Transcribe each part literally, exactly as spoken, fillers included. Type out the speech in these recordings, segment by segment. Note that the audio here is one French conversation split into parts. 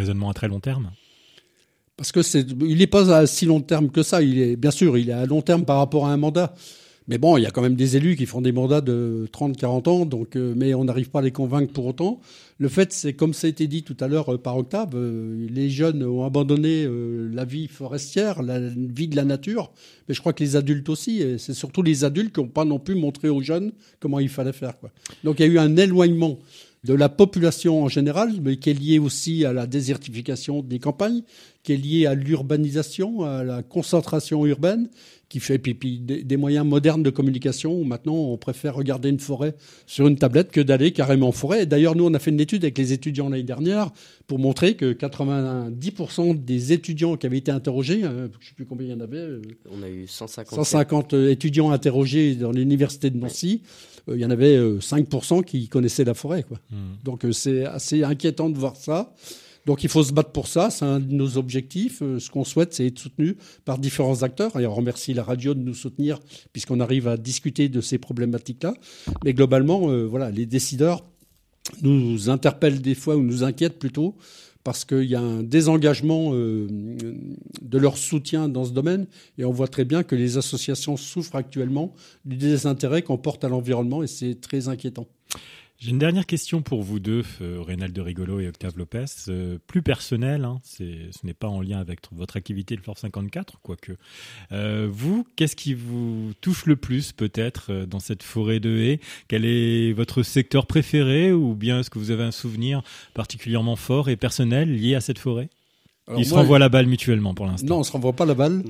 raisonnement à très long terme ? Parce que c'est, il n'est pas à si long terme que ça. Il est, bien sûr, il est à long terme par rapport à un mandat. Mais bon, il y a quand même des élus qui font des mandats de trente, quarante ans, donc, euh, mais on n'arrive pas à les convaincre pour autant. Le fait, c'est comme ça a été dit tout à l'heure euh, par Octave, euh, les jeunes ont abandonné euh, la vie forestière, la vie de la nature. Mais je crois que les adultes aussi, et c'est surtout les adultes qui n'ont pas non plus montré aux jeunes comment il fallait faire, quoi. Donc il y a eu un éloignement de la population en général, mais qui est lié aussi à la désertification des campagnes, qui est lié à l'urbanisation, à la concentration urbaine, qui fait puis, puis des, des moyens modernes de communication où maintenant on préfère regarder une forêt sur une tablette que d'aller carrément en forêt. Et d'ailleurs, nous, on a fait une étude avec les étudiants l'année dernière pour montrer que quatre-vingt-dix pour cent des étudiants qui avaient été interrogés, euh, je ne sais plus combien il y en avait, euh, on a eu cent cinquante, cent cinquante étudiants interrogés dans l'université de Nancy. Ouais. Euh, il y en avait euh, cinq pour cent qui connaissaient la forêt, quoi. Mmh. Donc euh, c'est assez inquiétant de voir ça. Donc il faut se battre pour ça, c'est un de nos objectifs. Euh, ce qu'on souhaite, c'est être soutenu par différents acteurs. Et on remercie la radio de nous soutenir puisqu'on arrive à discuter de ces problématiques-là. Mais globalement, euh, voilà, les décideurs nous interpellent des fois ou nous inquiètent plutôt parce qu'il y a un désengagement euh, de leur soutien dans ce domaine. Et on voit très bien que les associations souffrent actuellement du désintérêt qu'on porte à l'environnement et c'est très inquiétant. J'ai une dernière question pour vous deux, euh, Reynald Rigolo et Octave Lopez, euh, plus personnelle, hein, c'est, ce n'est pas en lien avec votre activité de Force cinquante-quatre, quoique. Euh, vous, qu'est-ce qui vous touche le plus peut-être euh, dans cette forêt de haies ? Quel est votre secteur préféré ou bien est-ce que vous avez un souvenir particulièrement fort et personnel lié à cette forêt ? Alors Ils moi, se renvoient la balle mutuellement pour l'instant. Non, on ne se renvoie pas la balle.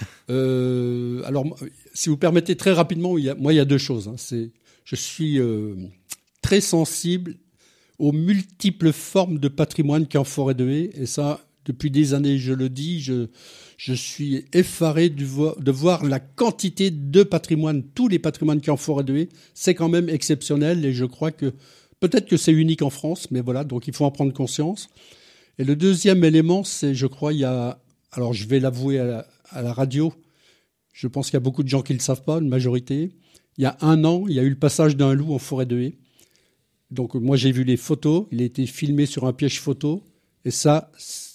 euh, alors, si vous permettez très rapidement, il y a, moi il y a deux choses. Hein, c'est, je suis... Euh, très sensible aux multiples formes de patrimoine qu'il y a en forêt de haies. Et ça, depuis des années, je le dis, je, je suis effaré de voir, de voir la quantité de patrimoine, tous les patrimoines qu'il y a en forêt de haies. C'est quand même exceptionnel et je crois que peut-être que c'est unique en France, mais voilà, donc il faut en prendre conscience. Et le deuxième élément, c'est, je crois, il y a, alors je vais l'avouer à la, à la radio, je pense qu'il y a beaucoup de gens qui ne le savent pas, une majorité. Il y a un an, il y a eu le passage d'un loup en forêt de haies. Donc moi j'ai vu les photos, il a été filmé sur un piège photo et ça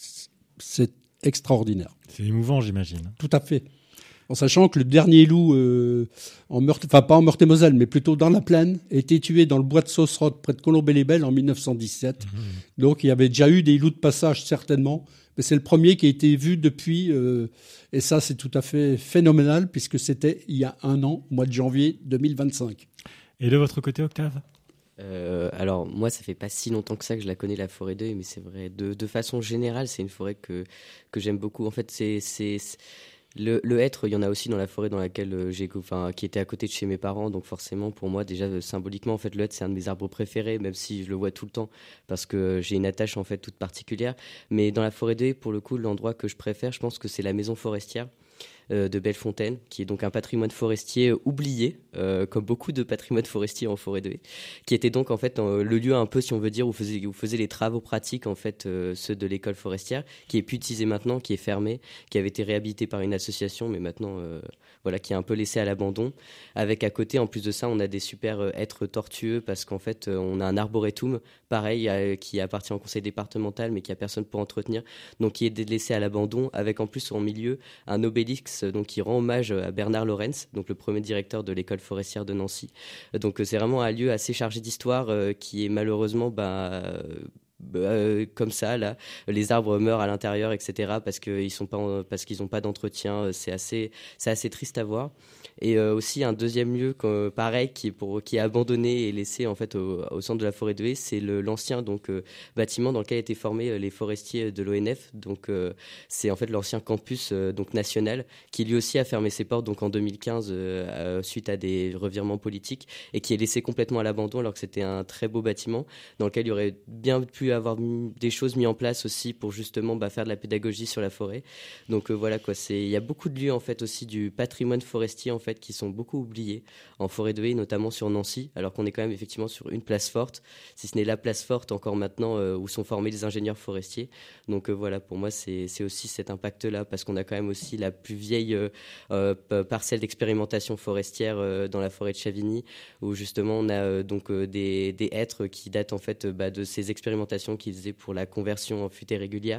c'est extraordinaire. C'est émouvant j'imagine. Tout à fait. En sachant que le dernier loup, euh, en Meurthe, enfin pas en Meurthe-et-Moselle, mais plutôt dans la plaine, a été tué dans le bois de Saucerod près de Colombey-les-Belles en dix-neuf cent dix-sept. Mmh. Donc il y avait déjà eu des loups de passage certainement, mais c'est le premier qui a été vu depuis euh, et ça c'est tout à fait phénoménal puisque c'était il y a un an, au mois de janvier deux mille vingt-cinq. Et de votre côté Octave ? Euh, alors moi ça fait pas si longtemps que ça que je la connais, la forêt de haies, mais c'est vrai de, de façon générale c'est une forêt que, que j'aime beaucoup. En fait c'est, c'est, c'est le, le hêtre, il y en a aussi dans la forêt dans laquelle j'ai, enfin, qui était à côté de chez mes parents, donc forcément pour moi déjà euh, symboliquement en fait le hêtre c'est un de mes arbres préférés, même si je le vois tout le temps parce que j'ai une attache en fait toute particulière. Mais dans la forêt de haies pour le coup l'endroit que je préfère je pense que c'est la maison forestière de Bellefontaine, qui est donc un patrimoine forestier oublié, euh, comme beaucoup de patrimoines forestiers en forêt de haies, qui était donc en fait euh, le lieu un peu, si on veut dire, où faisaient, où faisaient les travaux pratiques, en fait, euh, ceux de l'école forestière, qui est plus utilisé maintenant, qui est fermé, qui avait été réhabilité par une association, mais maintenant, euh, voilà, qui est un peu laissé à l'abandon. Avec à côté, en plus de ça, on a des super euh, hêtres tortueux, parce qu'en fait, euh, on a un arboretum, pareil, euh, qui appartient au conseil départemental, mais qui a personne pour entretenir, donc qui est laissé à l'abandon, avec en plus en milieu un obélisque donc qui rend hommage à Bernard Lorenz, donc le premier directeur de l'école forestière de Nancy. Donc c'est vraiment un lieu assez chargé d'histoire euh, qui est malheureusement bah, euh, comme ça là, les arbres meurent à l'intérieur, et cetera parce qu'ils sont pas parce qu'ils n'ont pas d'entretien. C'est assez c'est assez triste à voir. Et euh, aussi un deuxième lieu euh, pareil qui est pour qui est abandonné et laissé en fait au, au centre de la forêt de haies, c'est le, l'ancien donc euh, bâtiment dans lequel étaient formés euh, les forestiers de l'O N F. Donc euh, c'est en fait l'ancien campus euh, donc national qui lui aussi a fermé ses portes donc en deux mille quinze euh, euh, suite à des revirements politiques et qui est laissé complètement à l'abandon alors que c'était un très beau bâtiment dans lequel il y aurait bien pu avoir des choses mises en place aussi pour justement bah, faire de la pédagogie sur la forêt. Donc euh, voilà quoi, c'est il y a beaucoup de lieux en fait aussi du patrimoine forestier en fait qui sont beaucoup oubliés en forêt de haies, notamment sur Nancy, alors qu'on est quand même effectivement sur une place forte, si ce n'est la place forte encore maintenant euh, où sont formés les ingénieurs forestiers. Donc euh, voilà, pour moi c'est, c'est aussi cet impact-là, parce qu'on a quand même aussi la plus vieille euh, euh, parcelle d'expérimentation forestière euh, dans la forêt de Chavigny, où justement on a euh, donc euh, des, des hêtres qui datent en fait euh, bah, de ces expérimentations qu'ils faisaient pour la conversion en futaie régulière.